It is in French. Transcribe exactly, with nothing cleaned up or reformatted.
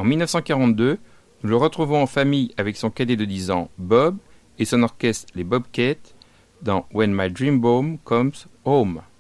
mille neuf cent quarante-deux, nous le retrouvons en famille avec son cadet de dix ans, Bob, et son orchestre, les Bobcats, dans When My Dream Home Comes Home.